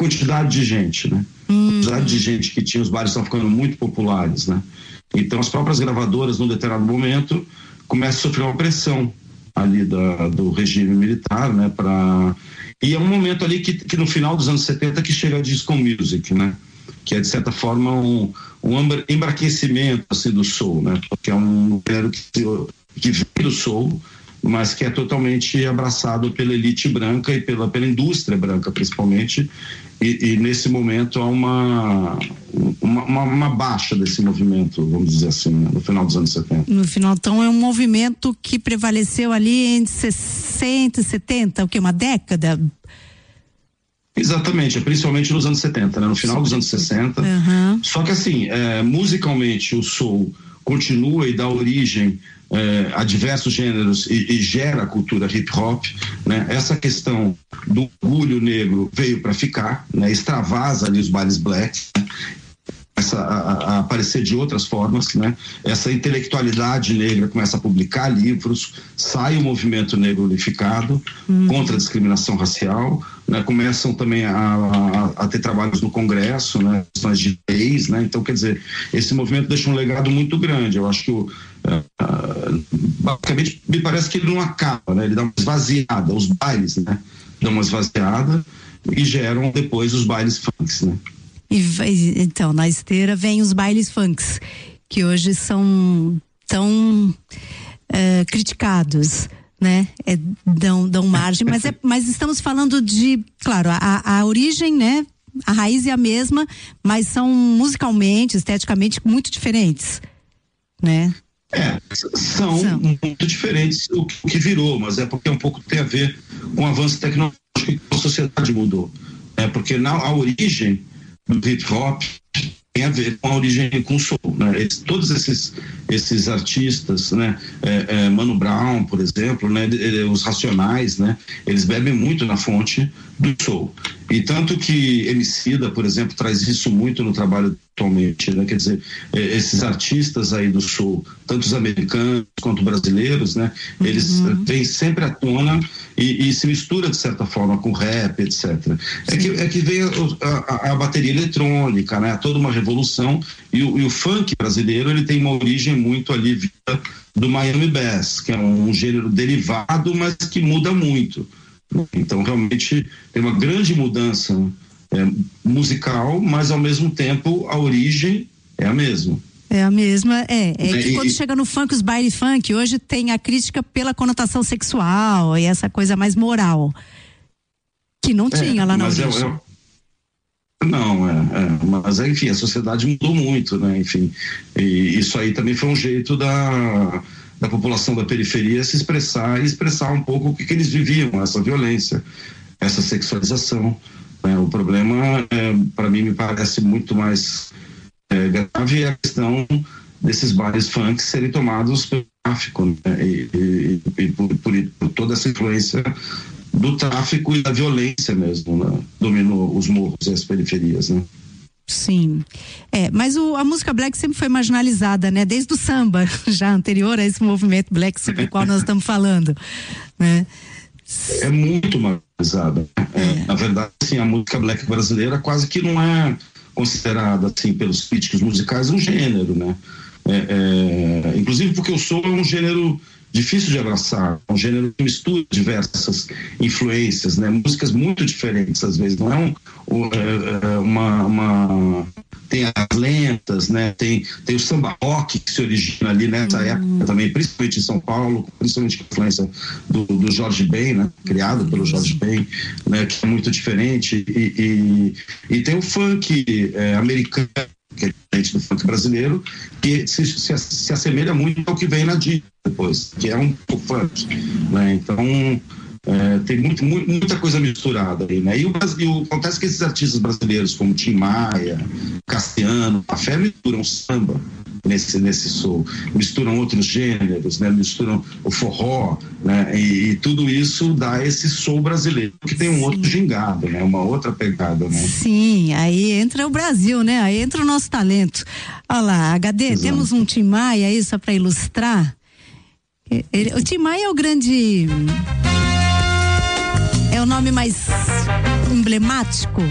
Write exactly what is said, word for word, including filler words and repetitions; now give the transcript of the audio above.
quantidade de gente, né? Hum. A quantidade de gente que tinha, os bailes estão ficando muito populares, né? Então as próprias gravadoras, num determinado momento, começam a sofrer uma pressão ali da, do regime militar, né? Pra... E é um momento ali que, que no final dos anos setenta que chega a disco music, né? Que é de certa forma um, um embraquecimento assim, do soul, né? Porque é um gênero que, que vem do soul, mas que é totalmente abraçado pela elite branca e pela, pela indústria branca, principalmente, e, e nesse momento há uma, uma, uma, uma baixa desse movimento, vamos dizer assim, né, no final dos anos setenta. No final, então, é um movimento que prevaleceu ali entre sessenta e setenta, o que, uma década? Exatamente, principalmente nos anos setenta, né? No final dos anos sessenta. Uhum. Só que assim, é, musicalmente o soul continua e dá origem é, a diversos gêneros e, e gera a cultura hip hop, né? Essa questão do orgulho negro veio para ficar, né? Extravasa ali os bailes black, né? Começa a, a aparecer de outras formas, né? Essa intelectualidade negra começa a publicar livros, sai o movimento negro unificado uhum. contra a discriminação racial, né? Começam também a, a, a ter trabalhos no Congresso, né? Questões de leis, né? Então, quer dizer, esse movimento deixa um legado muito grande. Eu acho que o, uh, basicamente me parece que ele não acaba, né? Ele dá uma esvaziada, os bailes, né? Dão uma esvaziada e geram depois os bailes funks, né? E, então, na esteira vem os bailes funks, que hoje são tão é, criticados, né? É, dão, dão margem, mas, é, mas estamos falando de, claro, a, a origem, né? A raiz é a mesma, mas são musicalmente, esteticamente muito diferentes, né? É, são, são muito diferentes o que virou, mas é porque um pouco tem a ver com o avanço tecnológico que a sociedade mudou. É porque na a origem do hip hop tem a ver com a origem com o soul, né? Eles, todos esses esses artistas, né? É, é, Mano Brown, por exemplo, né? Os Racionais, né? Eles bebem muito na fonte do soul. E tanto que Emicida, por exemplo, traz isso muito no trabalho atualmente, né? Quer dizer, esses artistas aí do soul, tanto os americanos quanto brasileiros, né? Eles uhum. vêm sempre à tona e, e se mistura de certa forma com rap, etcétera. É que, é que vem a, a, a bateria eletrônica, né? Toda uma revolução e o, e o funk brasileiro, ele tem uma origem muito ali vinda do Miami Bass, que é um, um gênero derivado, mas que muda muito. Então, realmente, tem uma grande mudança é, musical, mas, ao mesmo tempo, a origem é a mesma. É a mesma, é. É que e, quando chega no funk, os baile funk, hoje tem a crítica pela conotação sexual e essa coisa mais moral, que não tinha é, lá na origem. É, é, não, é, é. Mas, enfim, a sociedade mudou muito, né? Enfim, e isso aí também foi um jeito da... da população da periferia se expressar e expressar um pouco o que, que eles viviam, essa violência, essa sexualização, né? O problema, é, para mim, me parece muito mais é, grave é a questão desses bares funk serem tomados pelo tráfico, né? e, e, e por, por, por toda essa influência do tráfico e da violência mesmo, né? Dominou os morros e as periferias, né? Sim, é, mas o, a música black sempre foi marginalizada, né? Desde o samba, já anterior a esse movimento black sobre o qual nós estamos falando, né? É muito marginalizada. É. É, na verdade, assim, a música black brasileira quase que não é considerada, assim, pelos críticos musicais um gênero, né? É, é, inclusive porque o soul é um gênero difícil de abraçar, um gênero que mistura diversas influências, né? Músicas muito diferentes às vezes, não é, um, é uma, uma tem as lentas, né? Tem, tem o samba rock que se origina ali nessa uhum. época também, principalmente em São Paulo, principalmente com a influência do, do Jorge Ben, né? Criado pelo Jorge Ben, né? Que é muito diferente e, e, e tem o funk é, americano, que é diferente do funk brasileiro, que se, se, se assemelha muito ao que vem na dica depois, que é um pouco funk, né? Então é, tem muito, muito, muita coisa misturada aí, né? E o Brasil, acontece que esses artistas brasileiros como Tim Maia, Cassiano, a fé misturam samba nesse, nesse soul, misturam outros gêneros, né? Misturam o forró, né? E, e tudo isso dá esse soul brasileiro, que tem um Sim. outro gingado, né? Uma outra pegada, né? Sim, aí entra o Brasil, né? Aí entra o nosso talento. Olha lá, H D, Exato. Temos um Tim Maia aí só para ilustrar. Ele, o Tim Maia é o grande... é o nome mais emblemático